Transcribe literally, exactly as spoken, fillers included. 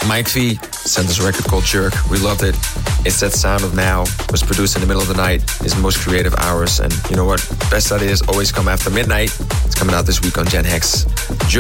Mike V sent us a record called Jerk. We loved it. It's that sound of now. Was produced in the middle of the night. His most creative hours. And you know what? Best ideas always come after midnight. It's coming out this week on Gen Hex.